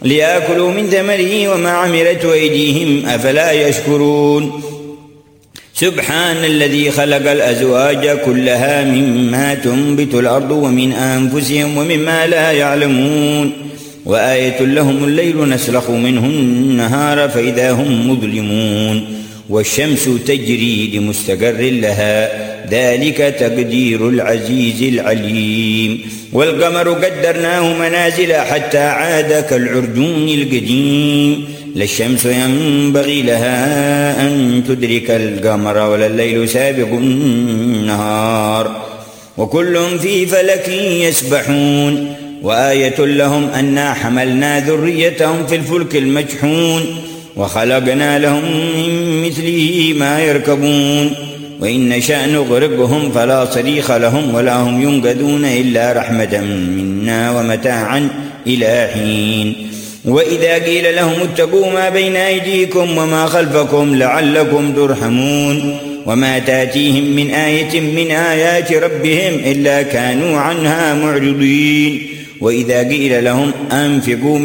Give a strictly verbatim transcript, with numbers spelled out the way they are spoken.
ليأكلوا من ثمره وما عملته أيديهم أفلا يشكرون. سبحان الذي خلق الأزواج كلها مما تنبت الأرض ومن أنفسهم ومما لا يعلمون. وآية لهم الليل نسلخ منه النهار فإذا هم مظلمون. والشمس تجري لمستقر لها ذلك تقدير العزيز العليم. والقمر قدرناه منازل حتى عاد كالعرجون القديم. لا الشمس ينبغي لها أن تدرك القمر ولا الليل سابق النهار وكل في فلك يسبحون. وآية لهم أنا حملنا ذريتهم في الفلك المجحون وخلقنا لهم من مثله ما يركبون. وإن نشأ نغرقهم فلا صريخ لهم ولا هم ينقذون إلا رحمة منا ومتاعا إلى حين. وإذا قيل لهم اتقوا ما بين أيديكم وما خلفكم لعلكم ترحمون. وما تأتيهم من آية من آيات ربهم إلا كانوا عنها معرضين. وإذا قيل لهم أنفقوا